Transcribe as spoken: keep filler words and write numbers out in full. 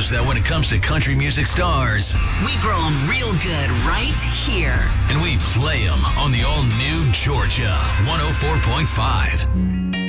knows that when it comes to country music stars, we grow them real good right here. And we play them on the all-new Georgia one oh four point five.